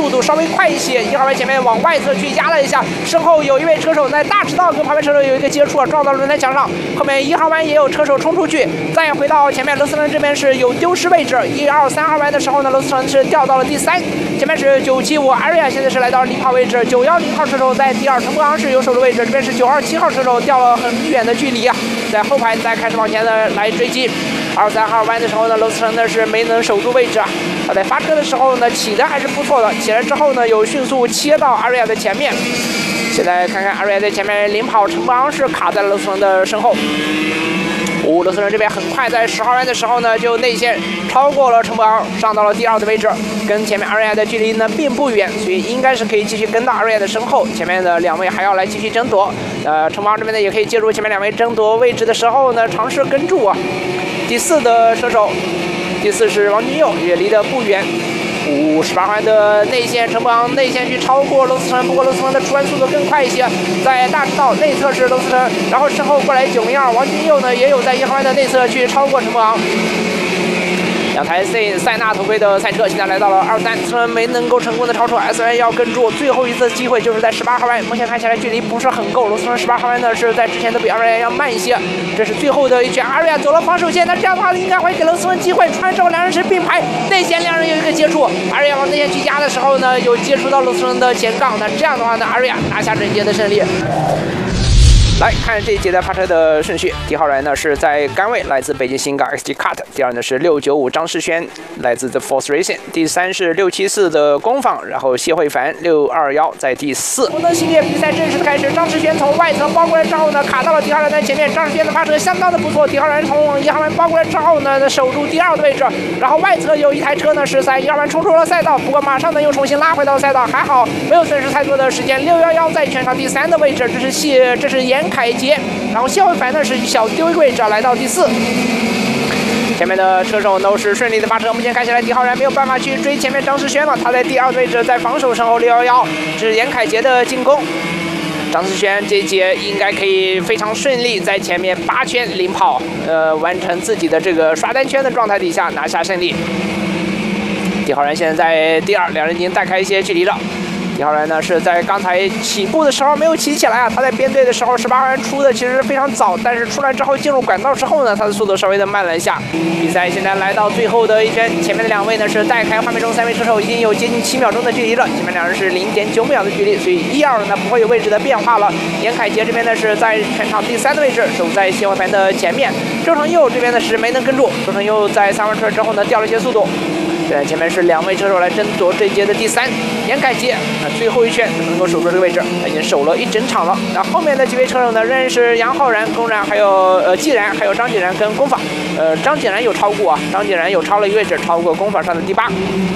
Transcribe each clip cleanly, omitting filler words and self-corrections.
速度稍微快一些。1号弯前面往外侧去压了一下，身后有一位车手在大直道跟旁边车手有一个接触，撞到了轮胎墙上。后面1号弯也有车手冲出去，再回到前面罗斯特恩这边是有丢失位置。1、2、3号弯的时候呢，罗斯特恩是掉到了第3，前面是975阿瑞亚，现在是来到领跑位置。910号车手在第2，陈博昂是有守的位置，这边是927号车手掉了很远的距离啊，在后排再开始往前的来追击。2、3号弯的时候呢，罗斯特恩呢是没能守住位置啊。他在发车的时候呢，起的还是不错的，起来之后呢，有迅速切到阿瑞亚的前面。现在看看阿瑞亚在前面领跑，陈博昂是卡在了罗斯特恩的身后。罗斯特恩这边很快在10号弯的时候呢，就内线超过了陈博昂，上到了第2的位置，跟前面阿瑞亚的距离呢并不远，所以应该是可以继续跟到阿瑞亚的身后。前面的2位还要来继续争夺，陈博昂这边呢也可以借助前面2位争夺位置的时候呢，尝试跟住啊。第4的车手，第4是王君佑，也离得不远。18弯的内线，陈博昂内线去超过罗斯特恩，不过罗斯特恩的出弯速度更快一些，在大直道内侧是罗斯特恩，然后身后过来902王君佑呢，也有在1号弯的内侧去超过陈博昂。2台塞纳头盔的赛车现在来到了23，虽然没能够成功的超出 S1， 要跟住最后一次机会就是在18号弯，目前看起来距离不是很够。罗斯特恩18号弯呢是在之前都比阿瑞亚要慢一些，这是最后的一圈，阿瑞亚走了防守线，那这样的话应该会给罗斯特恩机会，出来之后2人是并排，内线2人有一个接触，阿瑞亚往内线去压的时候呢，有接触到罗斯特恩的前杠，那这样的话呢，阿瑞亚拿下整节的胜利。来看这一节的发车的顺序，第1号人呢是在杆位，来自北京新港 XG Cut； 第2呢是695张世轩，来自 The Force Racing； 第3是674的工坊，然后谢慧凡621在第4。福特系列比赛正式的开始，张世轩从外侧包过来之后呢，卡到了第2人的前面，张世轩的发车相当的不错，第2人从1号弯包过来之后呢，守住第2的位置，然后外侧有一台车呢是在1号弯冲出了赛道，不过马上呢又重新拉回到赛道，还好没有损失太多的时间。611在全场第3的位置，这是严凯杰，然后谢慧凡呢是小丢一个位置来到第4。前面的车手都是顺利的发车，目前看起来第1号人没有办法去追前面张世轩了，他在第2位置在防守身后611，这是严凯杰的进攻。张世轩这一节应该可以非常顺利，在前面8圈领跑，完成自己的这个刷单圈的状态底下拿下胜利。第1号人现在在第2，2人已经带开一些距离了。第2号人呢是在刚才起步的时候没有起来啊，他在编队的时候18号人出的其实非常早，但是出来之后进入管道之后呢，他的速度稍微的慢了一下。比赛现在来到最后的一圈，前面的2位呢是带开画面中3位车手已经有接近7秒钟的距离了，前面2人是0.9秒的距离，所以1、2呢不会有位置的变化了。严凯杰这边呢是在全场第3的位置，守在谢慧凡的前面。周成佑这边呢是没能跟住，周成佑在3弯出来之后呢掉了一些速度。前面是2位车手来争夺这一节的第3，严凯杰，最后一圈能够守住这个位置，他已经守了一整场了。那后面的几位车手呢，仍然是杨浩然、龚然，还有季然，还有张景然跟工坊。张景然有超过啊，张景然有超了一位置，超过工坊上的第8。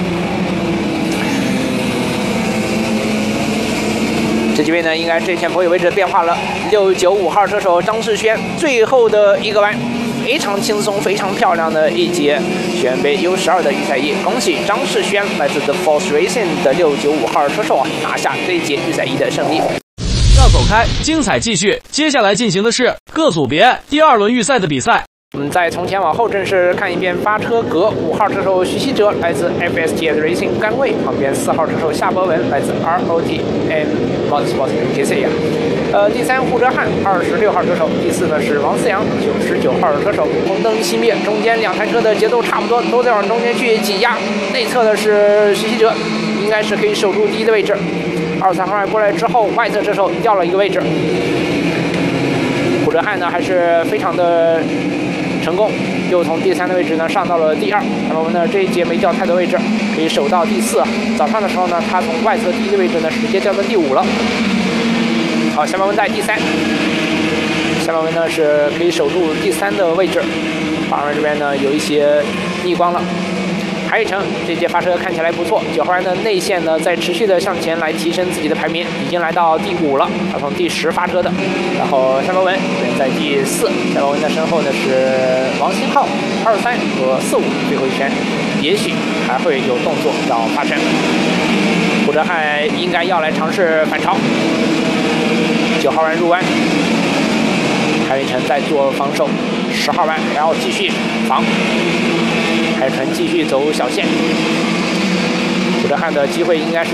这几位呢，应该这一圈不会有位置的变化了。695号车手张世轩，最后的一个弯。非常轻松、非常漂亮的一节全杯 U12 的预赛1，恭喜张世轩来自 The Force Racing 的695号车手拿下这一节预赛1的胜利。 要走开，精彩继续。接下来进行的是各组别第2轮预赛的比赛。 我们再从前往后正式看一遍发车格，5号车手徐希哲来自 FSTS Racing 杆位，旁边4号车手夏博文来自 ROTM Motorsport UTC 第3胡哲瀚26号车手，第4呢是王思阳99号车手。红灯熄灭，中间2台车的节奏差不多，都在往中间去挤压。内侧的是徐希哲，应该是可以守住第1的位置。23号弯过来之后，外侧车手掉了一个位置。胡哲瀚呢还是非常的成功，又从第3的位置呢上到了第2。那么我们呢这一节没掉太多位置，可以守到第4。早上的时候呢，他从外侧第1的位置呢直接掉到第5了。好，夏博文在第3，夏博文呢是可以守住第3的位置。8号这边呢有一些逆光了。海宇成这节发车看起来不错，9号弯的内线呢在持续的向前来提升自己的排名，已经来到第5了，他从第10发车的。然后夏博文在第4，夏博文的身后呢是王新浩23和45，最后一圈也许还会有动作要发生。胡哲瀚应该要来尝试反超。9号弯入弯，海宇成在做防守，10号弯还要继续防。海晨继续走小线，胡哲瀚的机会应该是